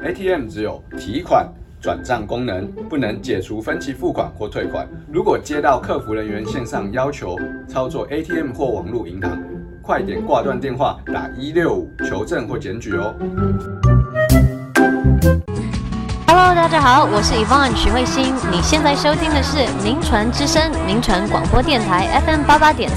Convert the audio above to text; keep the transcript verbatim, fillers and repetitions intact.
A T M 只有提款、转账功能，不能解除分期付款或退款。如果接到客服人员线上要求操作 A T M 或网络银行，快点挂断电话，打一六五求证或检举哦。 Hello， 大家好，我是 Yvonne 许慧欣。你现在收听的是名传之声，名传广播电台 F M 八八点